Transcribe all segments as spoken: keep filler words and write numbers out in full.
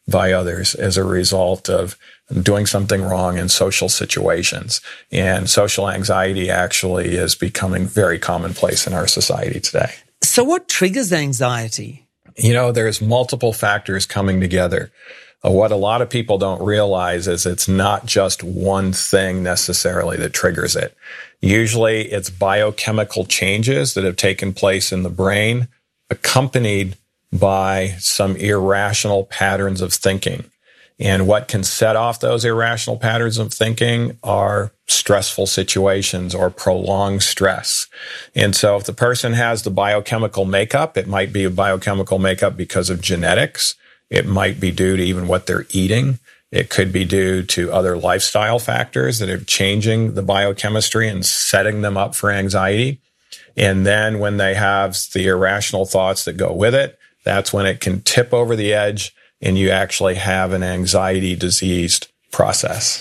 by others as a result of doing something wrong in social situations. And social anxiety actually is becoming very commonplace in our society today. So what triggers anxiety? You know, there's multiple factors coming together. Uh, what a lot of people don't realize is it's not just one thing necessarily that triggers it. Usually it's biochemical changes that have taken place in the brain, accompanied by some irrational patterns of thinking. And what can set off those irrational patterns of thinking are stressful situations or prolonged stress. And so if the person has the biochemical makeup, it might be a biochemical makeup because of genetics. It might be due to even what they're eating. It could be due to other lifestyle factors that are changing the biochemistry and setting them up for anxiety. And then when they have the irrational thoughts that go with it, that's when it can tip over the edge and you actually have an anxiety diseased process.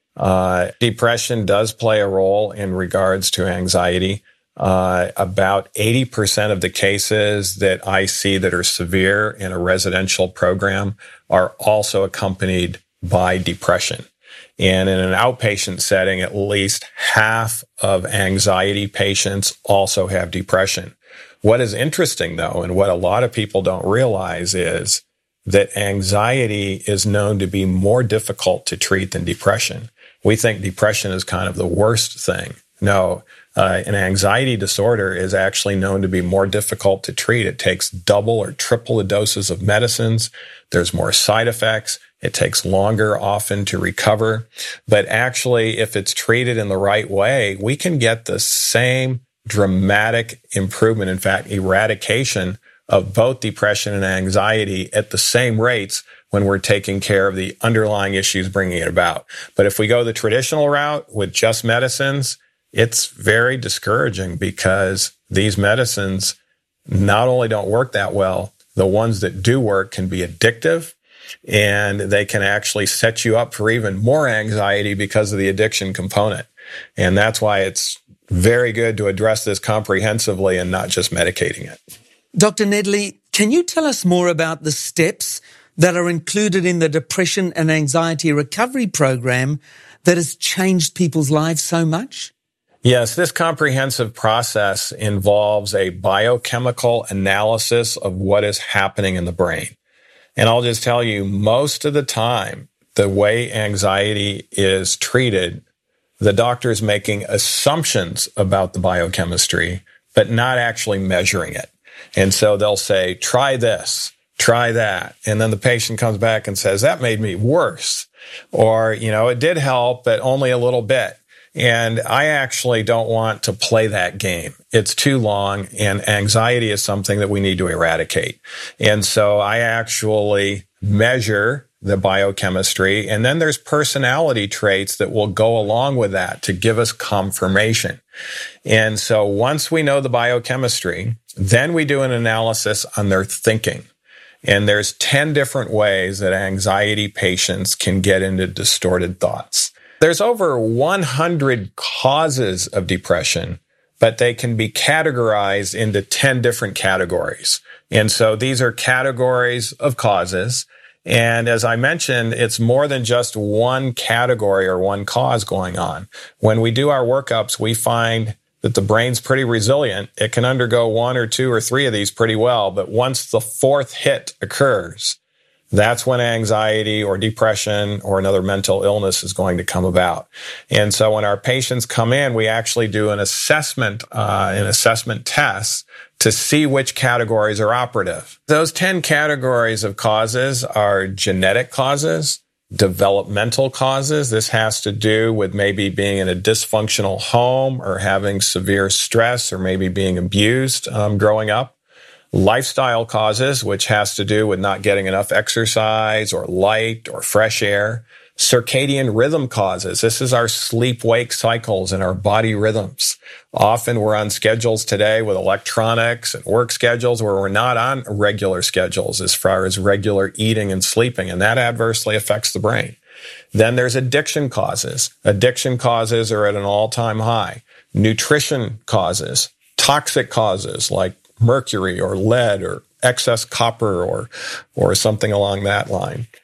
Uh, depression does play a role in regards to anxiety. Uh, about eighty percent of the cases that I see that are severe in a residential program are also accompanied by depression. And in an outpatient setting, at least half of anxiety patients also have depression. What is interesting, though, and what a lot of people don't realize is that anxiety is known to be more difficult to treat than depression. We think depression is kind of the worst thing. No, uh, an anxiety disorder is actually known to be more difficult to treat. It takes double or triple the doses of medicines. There's more side effects. It takes longer often to recover. But actually, if it's treated in the right way, we can get the same dramatic improvement, in fact, eradication of both depression and anxiety at the same rates when we're taking care of the underlying issues bringing it about. But if we go the traditional route with just medicines, it's very discouraging because these medicines not only don't work that well, the ones that do work can be addictive, and they can actually set you up for even more anxiety because of the addiction component. And that's why it's very good to address this comprehensively and not just medicating it. Doctor Nedley, can you tell us more about the steps that are included in the Depression and Anxiety Recovery Program that has changed people's lives so much? Yes, this comprehensive process involves a biochemical analysis of what is happening in the brain. And I'll just tell you, most of the time, the way anxiety is treated, the doctor is making assumptions about the biochemistry, but not actually measuring it. And so they'll say, try this, try that. And then the patient comes back and says, that made me worse. Or, you know, it did help, but only a little bit. And I actually don't want to play that game. It's too long, and anxiety is something that we need to eradicate. And so I actually measure the biochemistry, and then there's personality traits that will go along with that to give us confirmation. And so once we know the biochemistry, then we do an analysis on their thinking. And there's ten different ways that anxiety patients can get into distorted thoughts. There's over one hundred causes of depression, but they can be categorized into ten different categories. And so these are categories of causes. And as I mentioned, it's more than just one category or one cause going on. When we do our workups, we find that the brain's pretty resilient. It can undergo one or two or three of these pretty well. But once the fourth hit occurs, that's when anxiety or depression or another mental illness is going to come about. And so when our patients come in, we actually do an assessment, uh, an assessment test to see which categories are operative. Those ten categories of causes are genetic causes, developmental causes. This has to do with maybe being in a dysfunctional home or having severe stress or maybe being abused um, growing up. Lifestyle causes, which has to do with not getting enough exercise or light or fresh air. Circadian rhythm causes. This is our sleep-wake cycles and our body rhythms. Often we're on schedules today with electronics and work schedules where we're not on regular schedules as far as regular eating and sleeping, and that adversely affects the brain. Then there's addiction causes. Addiction causes are at an all-time high. Nutrition causes. Toxic causes like mercury or lead or excess copper or or something along that line.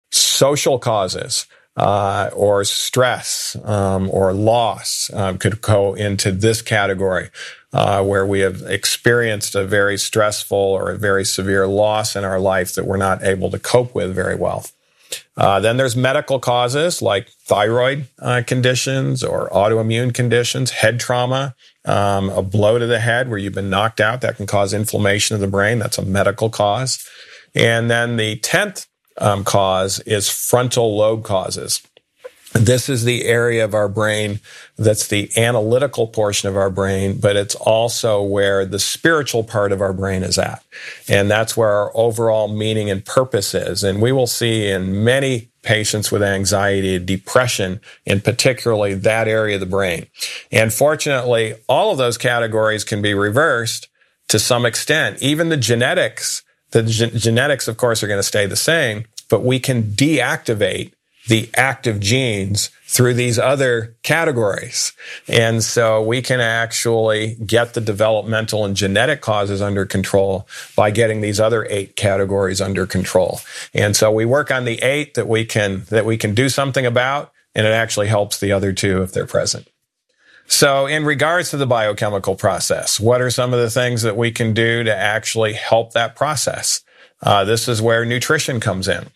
Social causes, uh, or stress, um, or loss, um, could go into this category, uh, where we have experienced a very stressful or a very severe loss in our life that we're not able to cope with very well. Uh, then there's medical causes like thyroid uh, conditions or autoimmune conditions, head trauma, um, a blow to the head where you've been knocked out. That can cause inflammation of the brain. That's a medical cause. And then the tenth um, cause is frontal lobe causes. This is the area of our brain that's the analytical portion of our brain, but it's also where the spiritual part of our brain is at. And that's where our overall meaning and purpose is. And we will see in many patients with anxiety, depression, in particularly that area of the brain. And fortunately, all of those categories can be reversed to some extent. Even the genetics, the ge- genetics, of course, are going to stay the same, but we can deactivate the active genes through these other categories. And so we can actually get the developmental and genetic causes under control by getting these other eight categories under control. And so we work on the eight that we can, that we can do something about, and it actually helps the other two if they're present. So in regards to the biochemical process, what are some of the things that we can do to actually help that process? Uh, this is where nutrition comes in.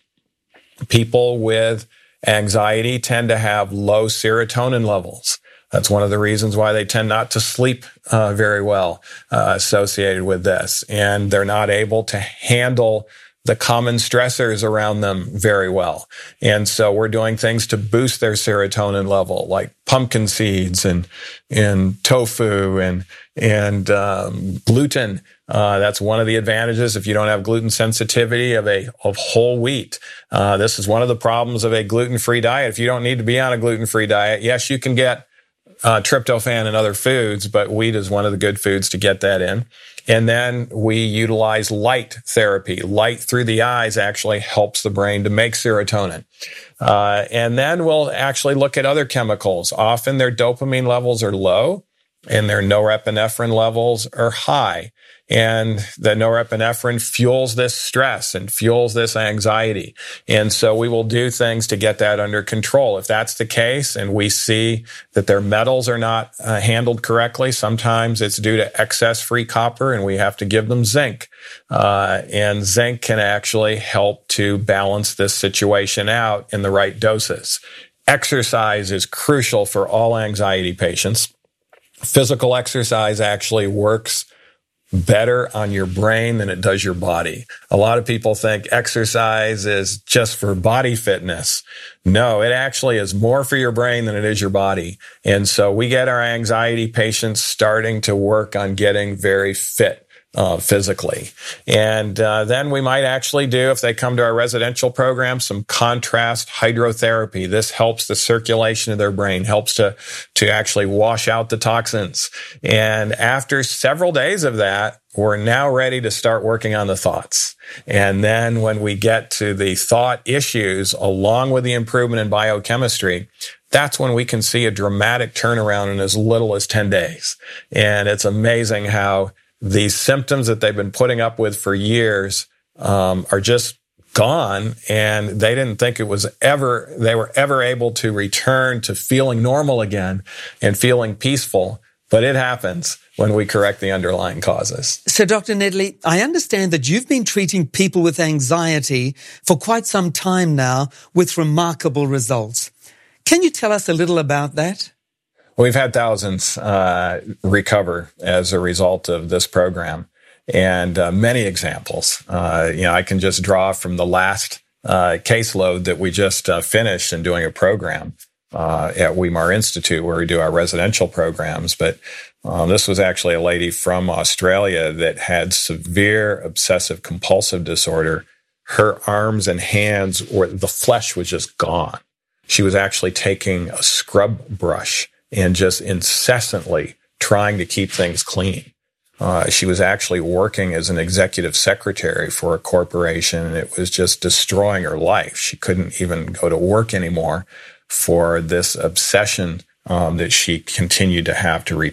People with anxiety tend to have low serotonin levels. That's one of the reasons why they tend not to sleep uh, very well uh, associated with this. And they're not able to handle the common stressors around them very well. And so we're doing things to boost their serotonin level, like pumpkin seeds and, and tofu and, and, um, gluten. Uh, that's one of the advantages if you don't have gluten sensitivity of a, of whole wheat. Uh, this is one of the problems of a gluten-free diet. If you don't need to be on a gluten-free diet, yes, you can get Uh, tryptophan and other foods, but wheat is one of the good foods to get that in. And then we utilize light therapy. Light through the eyes actually helps the brain to make serotonin. Uh, and then we'll actually look at other chemicals. Often their dopamine levels are low and their norepinephrine levels are high. And the norepinephrine fuels this stress and fuels this anxiety. And so we will do things to get that under control. If that's the case and we see that their metals are not uh, handled correctly, sometimes it's due to excess free copper and we have to give them zinc. Uh, and zinc can actually help to balance this situation out in the right doses. Exercise is crucial for all anxiety patients. Physical exercise actually works better on your brain than it does your body. A lot of people think exercise is just for body fitness. No, it actually is more for your brain than it is your body. And so we get our anxiety patients starting to work on getting very fit Uh, physically. And uh, then we might actually do, if they come to our residential program, some contrast hydrotherapy. This helps the circulation of their brain, helps to, to actually wash out the toxins. And after several days of that, we're now ready to start working on the thoughts. And then when we get to the thought issues, along with the improvement in biochemistry, that's when we can see a dramatic turnaround in as little as ten days. And it's amazing how these symptoms that they've been putting up with for years um, are just gone, and they didn't think it was ever, they were ever able to return to feeling normal again and feeling peaceful. But it happens when we correct the underlying causes. So, Doctor Nedley, I understand that you've been treating people with anxiety for quite some time now with remarkable results. Can you tell us a little about that? We've had thousands uh, recover as a result of this program, and uh, many examples. Uh, you know, I can just draw from the last uh, caseload that we just uh, finished in doing a program uh, at Weimar Institute, where we do our residential programs. But um, this was actually a lady from Australia that had severe obsessive compulsive disorder. Her arms and hands, were the flesh was just gone. She was actually taking a scrub brush and just incessantly trying to keep things clean. Uh, she was actually working as an executive secretary for a corporation, and it was just destroying her life. She couldn't even go to work anymore for this obsession um, that she continued to have to repeat.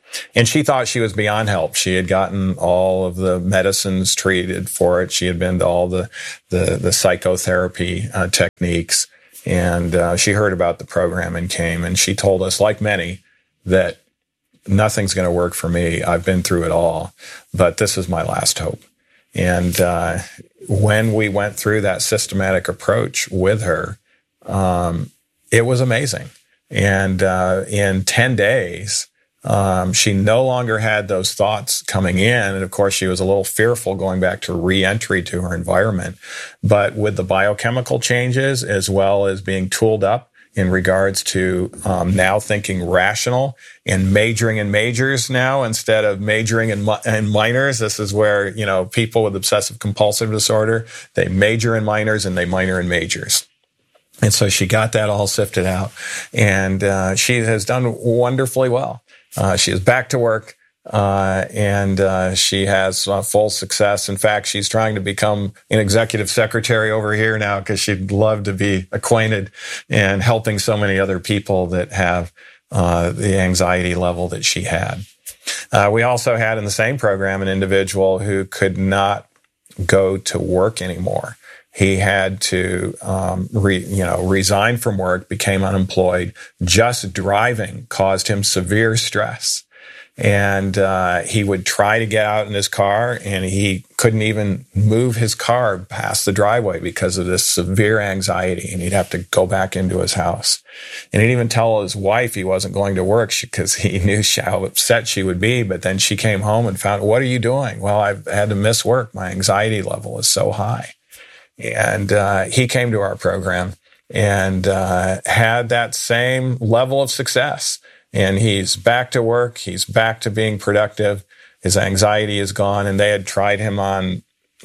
And she thought she was beyond help. She had gotten all of the medicines treated for it. She had been to all the, the, the psychotherapy uh, techniques. And uh, she heard about the program and came. And she told us, like many, that nothing's going to work for me. I've been through it all, but this is my last hope. And uh, when we went through that systematic approach with her, um, it was amazing. And uh, in ten days, um, she no longer had those thoughts coming in. And of course, she was a little fearful going back to re-entry to her environment. But with the biochemical changes, as well as being tooled up in regards to um, now thinking rational and majoring in majors now instead of majoring in, mi- in minors. This is where, you know, people with obsessive compulsive disorder, they major in minors and they minor in majors. And so she got that all sifted out, and uh, she has done wonderfully well. Uh, she is back to work, uh, and uh, she has uh, full success. In fact, she's trying to become an executive secretary over here now because she'd love to be acquainted and helping so many other people that have uh, the anxiety level that she had. Uh, we also had in the same program an individual who could not go to work anymore. He had to, um, re, you know, resign from work, became unemployed. Just driving caused him severe stress. And uh, he would try to get out in his car, and he couldn't even move his car past the driveway because of this severe anxiety, and he'd have to go back into his house. And he'd even tell his wife he wasn't going to work because he knew how upset she would be. But then she came home and found, "What are you doing?" "Well, I've had to miss work. My anxiety level is so high." And uh, he came to our program and uh, had that same level of success. And he's back to work. He's back to being productive. His anxiety is gone. And they had tried him on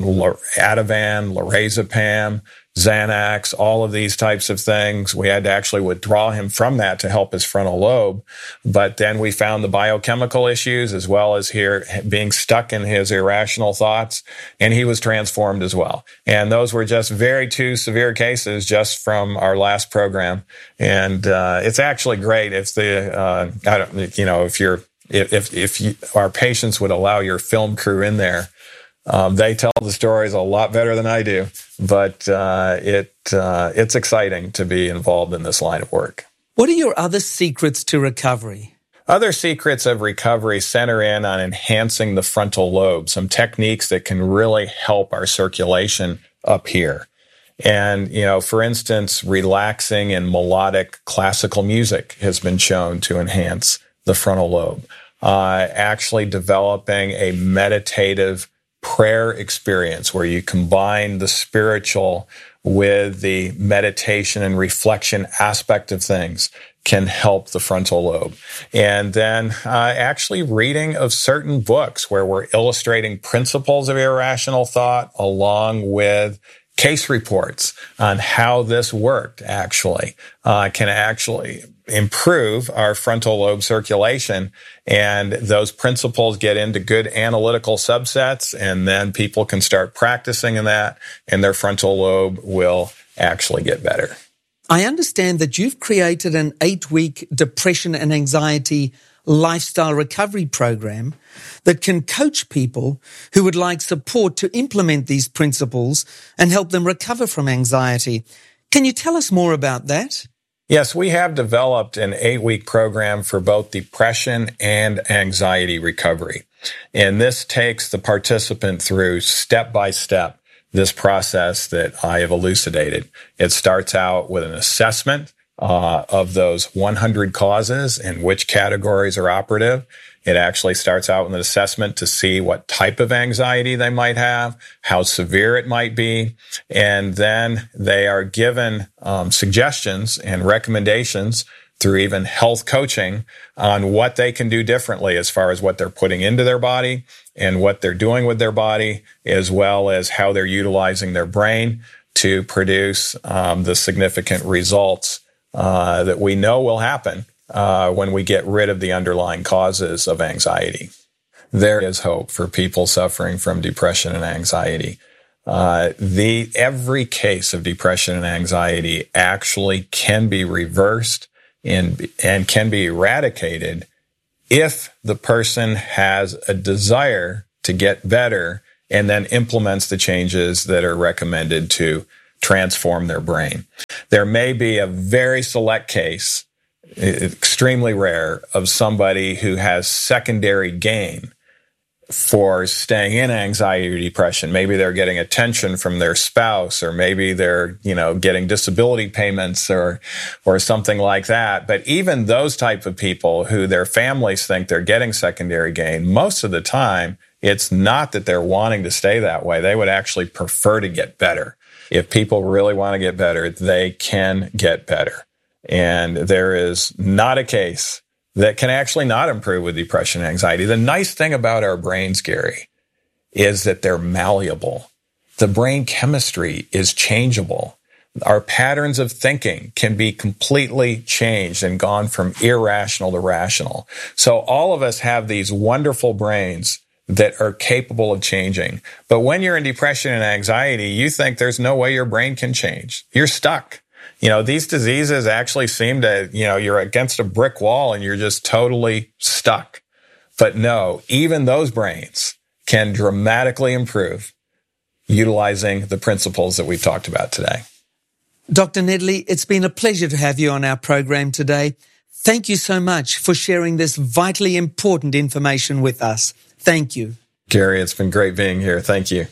Ativan, lorazepam, Xanax, all of these types of things. We had to actually withdraw him from that to help his frontal lobe. But then we found the biochemical issues as well as here being stuck in his irrational thoughts, and he was transformed as well. And those were just very two severe cases just from our last program. And uh, it's actually great if the, uh, I don't, you know, if you're, if, if, if you, our patients would allow your film crew in there. Um, they tell the stories a lot better than I do, but uh, it uh, it's exciting to be involved in this line of work. What are your other secrets to recovery? Other secrets of recovery center in on enhancing the frontal lobe, some techniques that can really help our circulation up here. And, you know, for instance, relaxing and melodic classical music has been shown to enhance the frontal lobe. Uh, actually developing a meditative prayer experience where you combine the spiritual with the meditation and reflection aspect of things can help the frontal lobe. And then uh, actually reading of certain books where we're illustrating principles of irrational thought along with case reports on how this worked actually uh, can actually improve our frontal lobe circulation. And those principles get into good analytical subsets, and then people can start practicing in that, and their frontal lobe will actually get better. I understand that you've created an eight-week depression and anxiety lifestyle recovery program that can coach people who would like support to implement these principles and help them recover from anxiety. Can you tell us more about that? Yes, we have developed an eight-week program for both depression and anxiety recovery. And this takes the participant through step-by-step this process that I have elucidated. It starts out with an assessment uh, of those one hundred causes and which categories are operative. It actually starts out with an assessment to see what type of anxiety they might have, how severe it might be, and then they are given um, suggestions and recommendations through even health coaching on what they can do differently as far as what they're putting into their body and what they're doing with their body, as well as how they're utilizing their brain to produce um, the significant results uh, that we know will happen Uh, when we get rid of the underlying causes of anxiety. There is hope for people suffering from depression and anxiety. Uh, the every case of depression and anxiety actually can be reversed and, and can be eradicated if the person has a desire to get better and then implements the changes that are recommended to transform their brain. There may be a very select case, extremely rare, of somebody who has secondary gain for staying in anxiety or depression. Maybe they're getting attention from their spouse, or maybe they're, you know, getting disability payments or, or something like that. But even those type of people who their families think they're getting secondary gain, most of the time, it's not that they're wanting to stay that way. They would actually prefer to get better. If people really want to get better, they can get better. And there is not a case that can actually not improve with depression and anxiety. The nice thing about our brains, Gary, is that they're malleable. The brain chemistry is changeable. Our patterns of thinking can be completely changed and gone from irrational to rational. So all of us have these wonderful brains that are capable of changing. But when you're in depression and anxiety, you think there's no way your brain can change. You're stuck. You know, these diseases actually seem to, you know, you're against a brick wall and you're just totally stuck. But no, even those brains can dramatically improve utilizing the principles that we've talked about today. Doctor Nedley, it's been a pleasure to have you on our program today. Thank you so much for sharing this vitally important information with us. Thank you. Gary, it's been great being here. Thank you.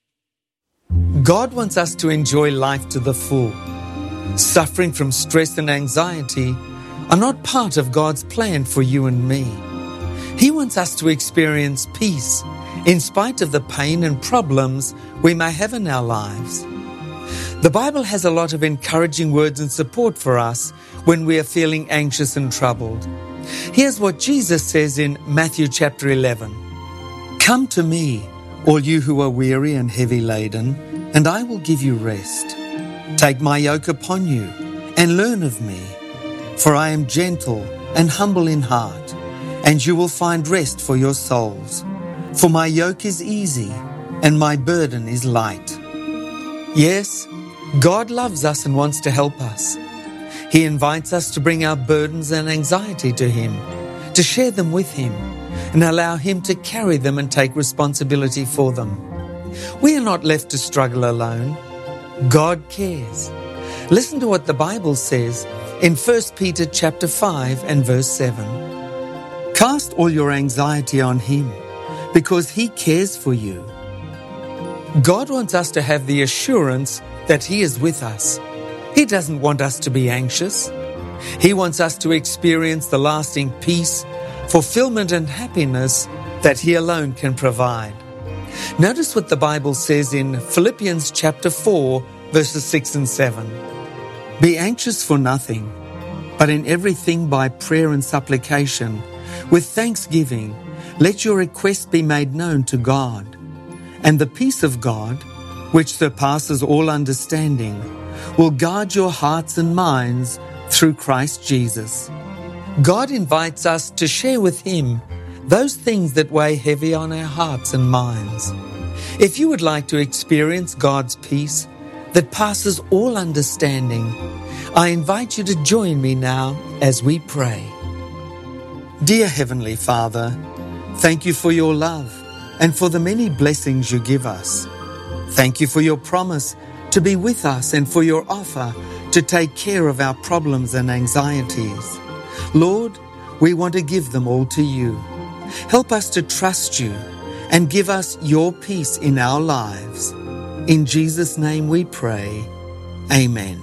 God wants us to enjoy life to the full. Suffering from stress and anxiety are not part of God's plan for you and me. He wants us to experience peace in spite of the pain and problems we may have in our lives. The Bible has a lot of encouraging words and support for us when we are feeling anxious and troubled. Here's what Jesus says in Matthew chapter eleven. Come to me, all you who are weary and heavy laden, and I will give you rest. Take my yoke upon you and learn of me, for I am gentle and humble in heart, and you will find rest for your souls. For my yoke is easy and my burden is light. Yes, God loves us and wants to help us. He invites us to bring our burdens and anxiety to Him, to share them with Him, and allow Him to carry them and take responsibility for them. We are not left to struggle alone. God cares. Listen to what the Bible says in First Peter chapter five and verse seven. Cast all your anxiety on Him, because He cares for you. God wants us to have the assurance that He is with us. He doesn't want us to be anxious. He wants us to experience the lasting peace, fulfillment, and happiness that He alone can provide. Notice what the Bible says in Philippians chapter four, verses six and seven. Be anxious for nothing, but in everything by prayer and supplication, with thanksgiving, let your requests be made known to God. And the peace of God, which surpasses all understanding, will guard your hearts and minds through Christ Jesus. God invites us to share with Him those things that weigh heavy on our hearts and minds. If you would like to experience God's peace that passes all understanding, I invite you to join me now as we pray. Dear Heavenly Father, thank you for your love and for the many blessings you give us. Thank you for your promise to be with us and for your offer to take care of our problems and anxieties. Lord, we want to give them all to you. Help us to trust you and give us your peace in our lives. In Jesus' name we pray. Amen.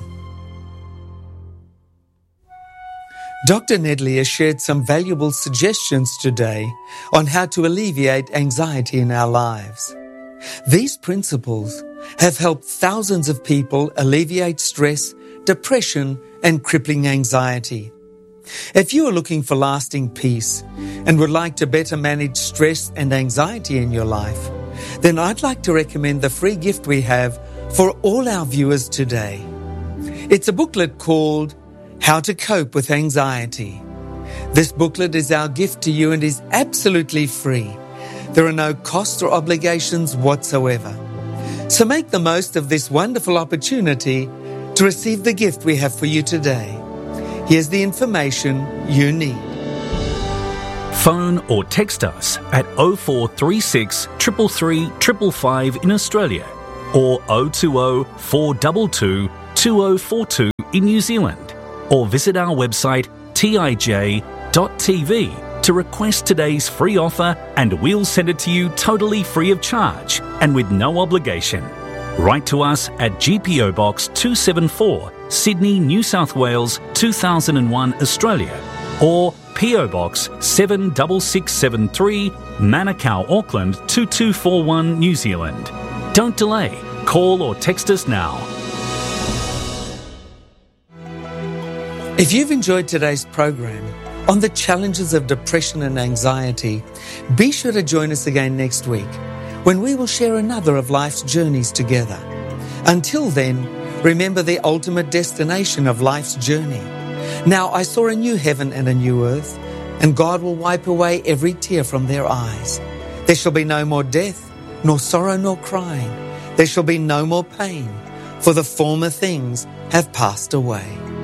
Doctor Nedley has shared some valuable suggestions today on how to alleviate anxiety in our lives. These principles have helped thousands of people alleviate stress, depression, and crippling anxiety. If you are looking for lasting peace and would like to better manage stress and anxiety in your life, then I'd like to recommend the free gift we have for all our viewers today. It's a booklet called How to Cope with Anxiety. This booklet is our gift to you and is absolutely free. There are no costs or obligations whatsoever. So make the most of this wonderful opportunity to receive the gift we have for you today. Here's the information you need. Phone or text us at oh four three six, three three three five five in Australia or oh two oh, four two two, two oh four two in New Zealand, or visit our website t i j dot t v to request today's free offer, and we'll send it to you totally free of charge and with no obligation. Write to us at G P O Box two seven four, Sydney, New South Wales two thousand one, Australia, or P O Box seven six six seven three, Manukau, Auckland two two four one, New Zealand. Don't delay. Call or text us now. If you've enjoyed today's program on the challenges of depression and anxiety, be sure to join us again next week when we will share another of life's journeys together. Until then, remember the ultimate destination of life's journey. Now I saw a new heaven and a new earth, and God will wipe away every tear from their eyes. There shall be no more death, nor sorrow, nor crying. There shall be no more pain, for the former things have passed away.